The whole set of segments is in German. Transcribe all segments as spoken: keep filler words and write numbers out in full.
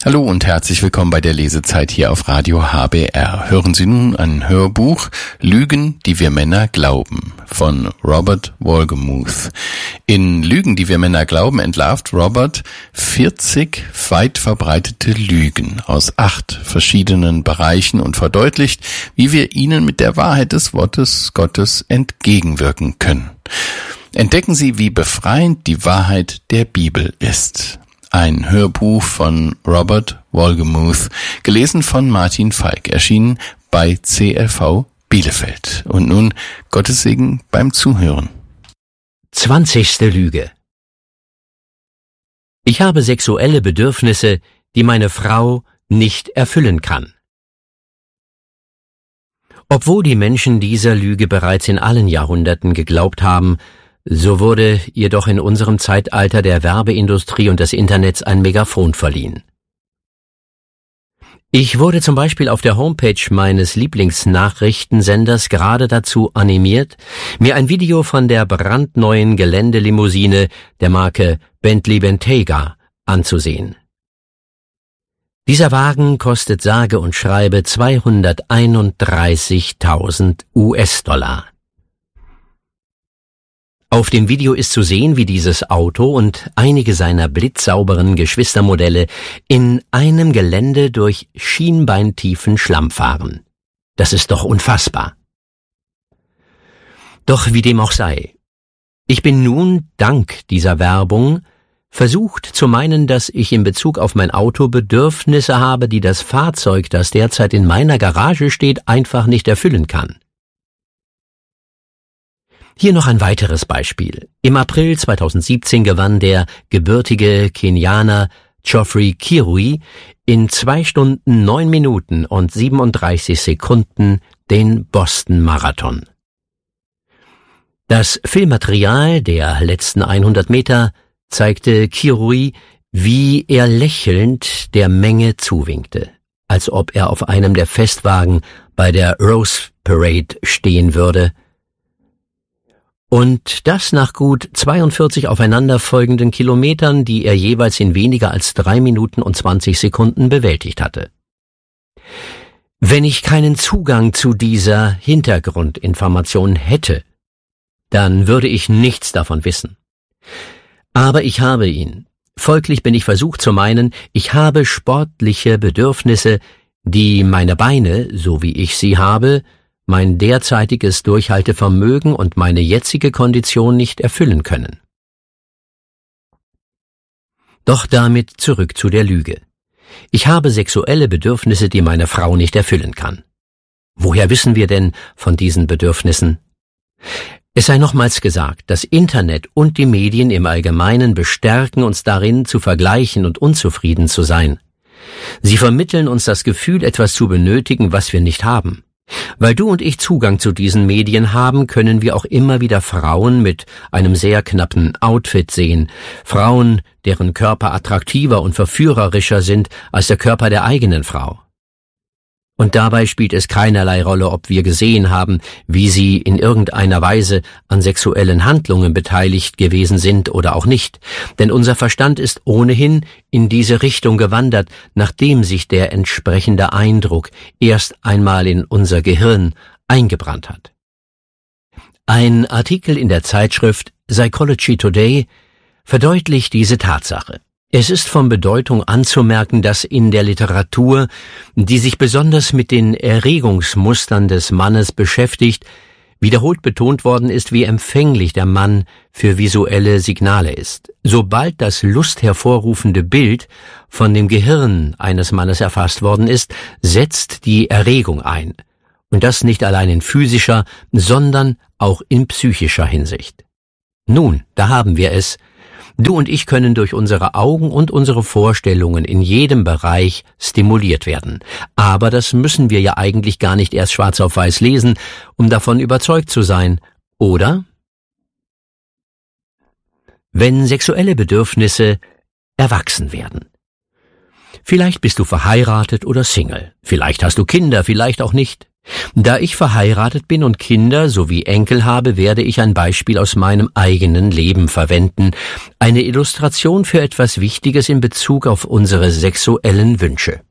Hallo und herzlich willkommen bei der Lesezeit hier auf Radio H B R. Hören Sie nun ein Hörbuch Lügen, die wir Männer glauben von Robert Wolgemuth. In Lügen, die wir Männer glauben, entlarvt Robert vierzig weit verbreitete Lügen aus acht verschiedenen Bereichen und verdeutlicht, wie wir ihnen mit der Wahrheit des Wortes Gottes entgegenwirken können. Entdecken Sie, wie befreiend die Wahrheit der Bibel ist. Ein Hörbuch von Robert Wolgemuth, gelesen von Martin Falk, erschienen bei C L V Bielefeld. Und nun Gottes Segen beim Zuhören. Zwanzigste Lüge. Ich habe sexuelle Bedürfnisse, die meine Frau nicht erfüllen kann. Obwohl die Menschen dieser Lüge bereits in allen Jahrhunderten geglaubt haben, so wurde ihr doch in unserem Zeitalter der Werbeindustrie und des Internets ein Megafon verliehen. Ich wurde zum Beispiel auf der Homepage meines Lieblingsnachrichtensenders gerade dazu animiert, mir ein Video von der brandneuen Geländelimousine der Marke Bentley Bentayga anzusehen. Dieser Wagen kostet sage und schreibe zweihunderteinunddreißigtausend U S-Dollar. Auf dem Video ist zu sehen, wie dieses Auto und einige seiner blitzsauberen Geschwistermodelle in einem Gelände durch schienbeintiefen Schlamm fahren. Das ist doch unfassbar. Doch wie dem auch sei, ich bin nun, dank dieser Werbung, versucht zu meinen, dass ich in Bezug auf mein Auto Bedürfnisse habe, die das Fahrzeug, das derzeit in meiner Garage steht, einfach nicht erfüllen kann. Hier noch ein weiteres Beispiel. Im April zweitausendsiebzehn gewann der gebürtige Kenianer Geoffrey Kirui in zwei Stunden neun Minuten und siebenunddreißig Sekunden den Boston-Marathon. Das Filmmaterial der letzten hundert Meter zeigte Kirui, wie er lächelnd der Menge zuwinkte, als ob er auf einem der Festwagen bei der Rose Parade stehen würde. Und das nach gut zweiundvierzig aufeinanderfolgenden Kilometern, die er jeweils in weniger als drei Minuten und zwanzig Sekunden bewältigt hatte. Wenn ich keinen Zugang zu dieser Hintergrundinformation hätte, dann würde ich nichts davon wissen. Aber ich habe ihn. Folglich bin ich versucht zu meinen, ich habe sportliche Bedürfnisse, die meine Beine, so wie ich sie habe, mein derzeitiges Durchhaltevermögen und meine jetzige Kondition nicht erfüllen können. Doch damit zurück zu der Lüge. Ich habe sexuelle Bedürfnisse, die meine Frau nicht erfüllen kann. Woher wissen wir denn von diesen Bedürfnissen? Es sei nochmals gesagt, das Internet und die Medien im Allgemeinen bestärken uns darin, zu vergleichen und unzufrieden zu sein. Sie vermitteln uns das Gefühl, etwas zu benötigen, was wir nicht haben. Weil du und ich Zugang zu diesen Medien haben, können wir auch immer wieder Frauen mit einem sehr knappen Outfit sehen. Frauen, deren Körper attraktiver und verführerischer sind als der Körper der eigenen Frau. Und dabei spielt es keinerlei Rolle, ob wir gesehen haben, wie sie in irgendeiner Weise an sexuellen Handlungen beteiligt gewesen sind oder auch nicht. Denn unser Verstand ist ohnehin in diese Richtung gewandert, nachdem sich der entsprechende Eindruck erst einmal in unser Gehirn eingebrannt hat. Ein Artikel in der Zeitschrift Psychology Today verdeutlicht diese Tatsache. Es ist von Bedeutung anzumerken, dass in der Literatur, die sich besonders mit den Erregungsmustern des Mannes beschäftigt, wiederholt betont worden ist, wie empfänglich der Mann für visuelle Signale ist. Sobald das lusthervorrufende Bild von dem Gehirn eines Mannes erfasst worden ist, setzt die Erregung ein. Und das nicht allein in physischer, sondern auch in psychischer Hinsicht. Nun, da haben wir es. Du und ich können durch unsere Augen und unsere Vorstellungen in jedem Bereich stimuliert werden. Aber das müssen wir ja eigentlich gar nicht erst schwarz auf weiß lesen, um davon überzeugt zu sein, oder? Wenn sexuelle Bedürfnisse erwachsen werden. Vielleicht bist du verheiratet oder Single. Vielleicht hast du Kinder, vielleicht auch nicht. Da ich verheiratet bin und Kinder sowie Enkel habe, werde ich ein Beispiel aus meinem eigenen Leben verwenden, eine Illustration für etwas Wichtiges in Bezug auf unsere sexuellen Wünsche.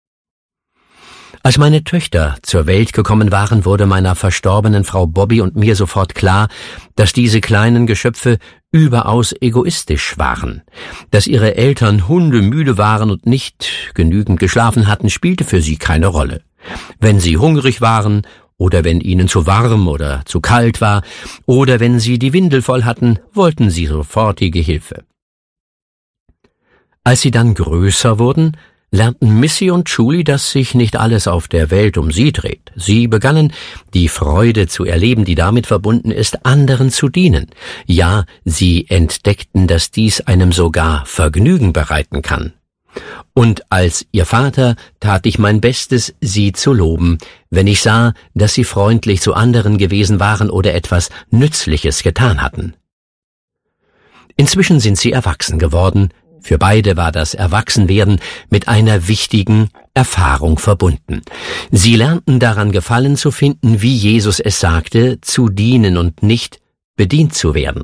Als meine Töchter zur Welt gekommen waren, wurde meiner verstorbenen Frau Bobby und mir sofort klar, dass diese kleinen Geschöpfe überaus egoistisch waren. Dass ihre Eltern hundemüde waren und nicht genügend geschlafen hatten, spielte für sie keine Rolle. Wenn sie hungrig waren oder wenn ihnen zu warm oder zu kalt war oder wenn sie die Windel voll hatten, wollten sie sofortige Hilfe. Als sie dann größer wurden, lernten Missy und Julie, dass sich nicht alles auf der Welt um sie dreht. Sie begannen, die Freude zu erleben, die damit verbunden ist, anderen zu dienen. Ja, sie entdeckten, dass dies einem sogar Vergnügen bereiten kann. Und als ihr Vater tat ich mein Bestes, sie zu loben, wenn ich sah, dass sie freundlich zu anderen gewesen waren oder etwas Nützliches getan hatten. Inzwischen sind sie erwachsen geworden. Für beide war das Erwachsenwerden mit einer wichtigen Erfahrung verbunden. Sie lernten daran Gefallen zu finden, wie Jesus es sagte, zu dienen und nicht bedient zu werden.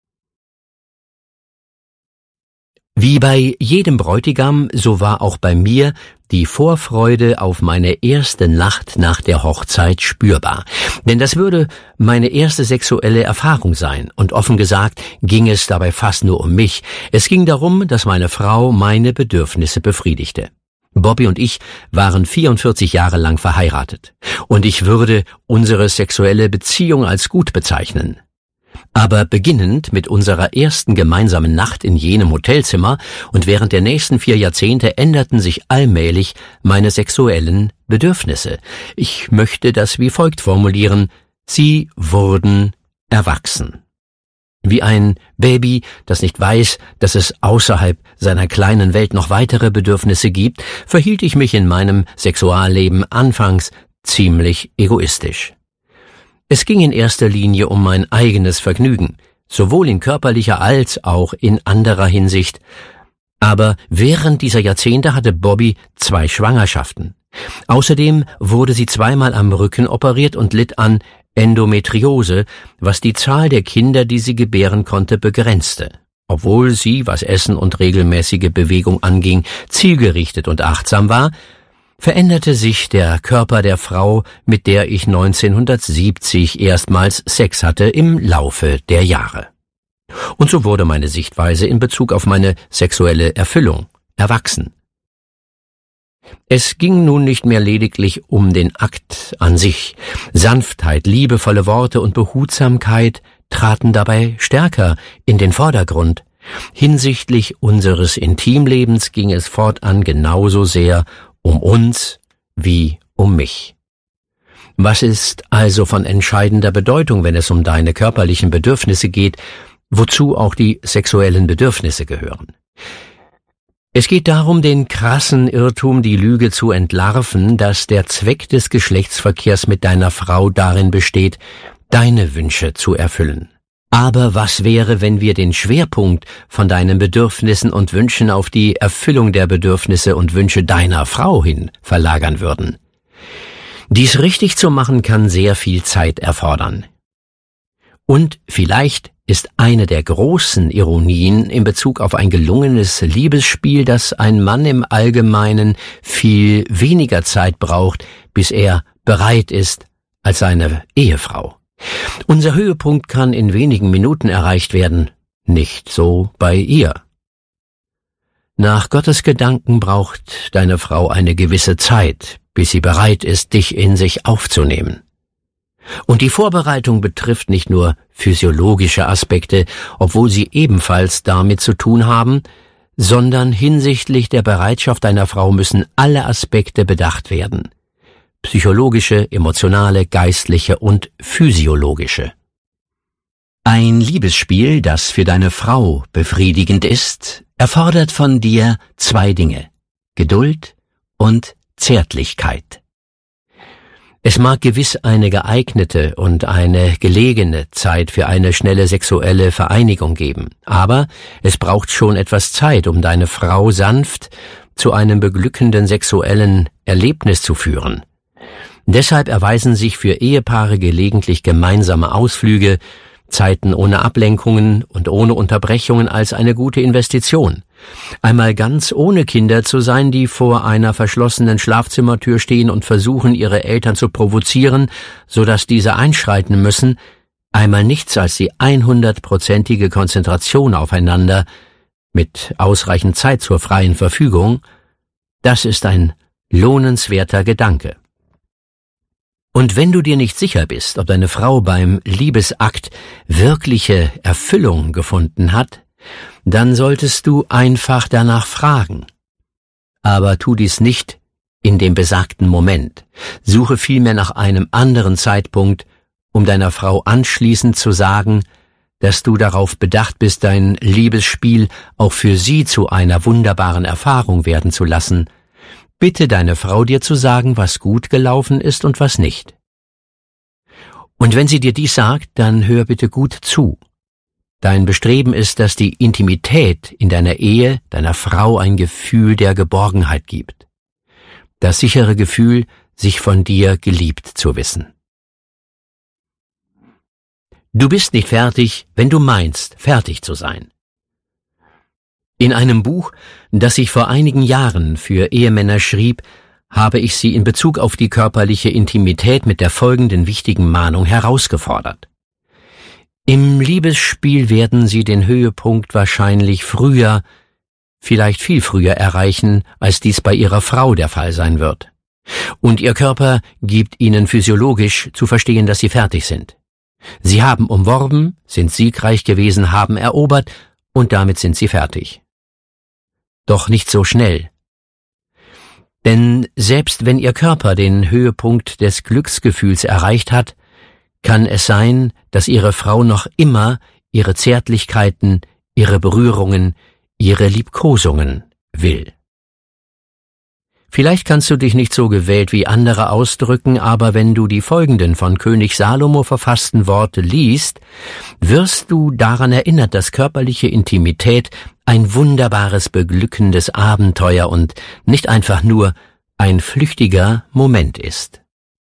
Wie bei jedem Bräutigam, so war auch bei mir die Vorfreude auf meine erste Nacht nach der Hochzeit spürbar. Denn das würde meine erste sexuelle Erfahrung sein. Und offen gesagt ging es dabei fast nur um mich. Es ging darum, dass meine Frau meine Bedürfnisse befriedigte. Bobby und ich waren vierundvierzig Jahre lang verheiratet. Und ich würde unsere sexuelle Beziehung als gut bezeichnen. Aber beginnend mit unserer ersten gemeinsamen Nacht in jenem Hotelzimmer und während der nächsten vier Jahrzehnte änderten sich allmählich meine sexuellen Bedürfnisse. Ich möchte das wie folgt formulieren: Sie wurden erwachsen. Wie ein Baby, das nicht weiß, dass es außerhalb seiner kleinen Welt noch weitere Bedürfnisse gibt, verhielt ich mich in meinem Sexualleben anfangs ziemlich egoistisch. Es ging in erster Linie um mein eigenes Vergnügen, sowohl in körperlicher als auch in anderer Hinsicht. Aber während dieser Jahrzehnte hatte Bobby zwei Schwangerschaften. Außerdem wurde sie zweimal am Rücken operiert und litt an Endometriose, was die Zahl der Kinder, die sie gebären konnte, begrenzte. Obwohl sie, was Essen und regelmäßige Bewegung anging, zielgerichtet und achtsam war, veränderte sich der Körper der Frau, mit der ich neunzehnhundertsiebzig erstmals Sex hatte, im Laufe der Jahre. Und so wurde meine Sichtweise in Bezug auf meine sexuelle Erfüllung erwachsen. Es ging nun nicht mehr lediglich um den Akt an sich. Sanftheit, liebevolle Worte und Behutsamkeit traten dabei stärker in den Vordergrund. Hinsichtlich unseres Intimlebens ging es fortan genauso sehr um uns wie um mich. Was ist also von entscheidender Bedeutung, wenn es um deine körperlichen Bedürfnisse geht, wozu auch die sexuellen Bedürfnisse gehören? Es geht darum, den krassen Irrtum, die Lüge zu entlarven, dass der Zweck des Geschlechtsverkehrs mit deiner Frau darin besteht, deine Wünsche zu erfüllen. Aber was wäre, wenn wir den Schwerpunkt von deinen Bedürfnissen und Wünschen auf die Erfüllung der Bedürfnisse und Wünsche deiner Frau hin verlagern würden? Dies richtig zu machen, kann sehr viel Zeit erfordern. Und vielleicht ist eine der großen Ironien in Bezug auf ein gelungenes Liebesspiel, dass ein Mann im Allgemeinen viel weniger Zeit braucht, bis er bereit ist, als seine Ehefrau. Unser Höhepunkt kann in wenigen Minuten erreicht werden, nicht so bei ihr. Nach Gottes Gedanken braucht deine Frau eine gewisse Zeit, bis sie bereit ist, dich in sich aufzunehmen. Und die Vorbereitung betrifft nicht nur physiologische Aspekte, obwohl sie ebenfalls damit zu tun haben, sondern hinsichtlich der Bereitschaft deiner Frau müssen alle Aspekte bedacht werden. Psychologische, emotionale, geistliche und physiologische. Ein Liebesspiel, das für deine Frau befriedigend ist, erfordert von dir zwei Dinge: Geduld und Zärtlichkeit. Es mag gewiss eine geeignete und eine gelegene Zeit für eine schnelle sexuelle Vereinigung geben, aber es braucht schon etwas Zeit, um deine Frau sanft zu einem beglückenden sexuellen Erlebnis zu führen. Deshalb erweisen sich für Ehepaare gelegentlich gemeinsame Ausflüge, Zeiten ohne Ablenkungen und ohne Unterbrechungen als eine gute Investition. Einmal ganz ohne Kinder zu sein, die vor einer verschlossenen Schlafzimmertür stehen und versuchen, ihre Eltern zu provozieren, so dass diese einschreiten müssen, einmal nichts als die hundertprozentige Konzentration aufeinander mit ausreichend Zeit zur freien Verfügung, das ist ein lohnenswerter Gedanke. Und wenn du dir nicht sicher bist, ob deine Frau beim Liebesakt wirkliche Erfüllung gefunden hat, dann solltest du einfach danach fragen. Aber tu dies nicht in dem besagten Moment. Suche vielmehr nach einem anderen Zeitpunkt, um deiner Frau anschließend zu sagen, dass du darauf bedacht bist, dein Liebesspiel auch für sie zu einer wunderbaren Erfahrung werden zu lassen. Bitte deine Frau, dir zu sagen, was gut gelaufen ist und was nicht. Und wenn sie dir dies sagt, dann hör bitte gut zu. Dein Bestreben ist, dass die Intimität in deiner Ehe deiner Frau ein Gefühl der Geborgenheit gibt. Das sichere Gefühl, sich von dir geliebt zu wissen. Du bist nicht fertig, wenn du meinst, fertig zu sein. In einem Buch, das ich vor einigen Jahren für Ehemänner schrieb, habe ich sie in Bezug auf die körperliche Intimität mit der folgenden wichtigen Mahnung herausgefordert. Im Liebesspiel werden sie den Höhepunkt wahrscheinlich früher, vielleicht viel früher erreichen, als dies bei ihrer Frau der Fall sein wird. Und ihr Körper gibt ihnen physiologisch zu verstehen, dass sie fertig sind. Sie haben umworben, sind siegreich gewesen, haben erobert, und damit sind sie fertig. Doch nicht so schnell. Denn selbst wenn ihr Körper den Höhepunkt des Glücksgefühls erreicht hat, kann es sein, dass ihre Frau noch immer ihre Zärtlichkeiten, ihre Berührungen, ihre Liebkosungen will. Vielleicht kannst du dich nicht so gewählt wie andere ausdrücken, aber wenn du die folgenden von König Salomo verfassten Worte liest, wirst du daran erinnert, dass körperliche Intimität ein wunderbares, beglückendes Abenteuer und nicht einfach nur ein flüchtiger Moment ist.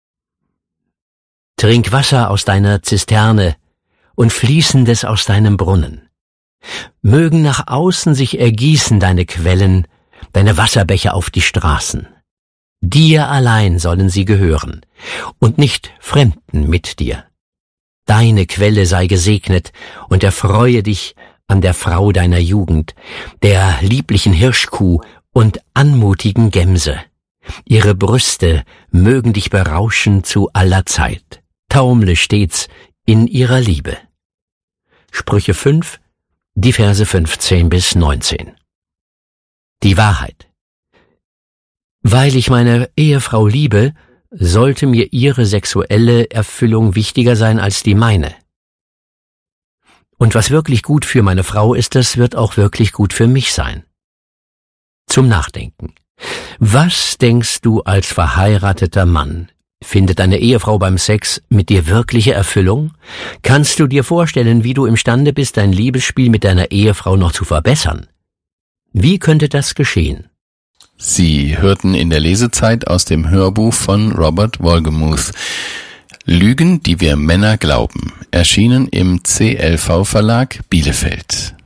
Trink Wasser aus deiner Zisterne und Fließendes aus deinem Brunnen. Mögen nach außen sich ergießen deine Quellen, deine Wasserbecher auf die Straßen. Dir allein sollen sie gehören und nicht Fremden mit dir. Deine Quelle sei gesegnet und erfreue dich an der Frau deiner Jugend, der lieblichen Hirschkuh und anmutigen Gemse. Ihre Brüste mögen dich berauschen zu aller Zeit. Taumle stets in ihrer Liebe. Sprüche fünf, die Verse fünfzehn bis neunzehn. Die Wahrheit. Weil ich meine Ehefrau liebe, sollte mir ihre sexuelle Erfüllung wichtiger sein als die meine. Und was wirklich gut für meine Frau ist, das wird auch wirklich gut für mich sein. Zum Nachdenken. Was denkst du als verheirateter Mann? Findet deine Ehefrau beim Sex mit dir wirkliche Erfüllung? Kannst du dir vorstellen, wie du imstande bist, dein Liebesspiel mit deiner Ehefrau noch zu verbessern? Wie könnte das geschehen? Sie hörten in der Lesezeit aus dem Hörbuch von Robert Wolgemuth Lügen, die wir Männer glauben, erschienen im C L V Verlag Bielefeld.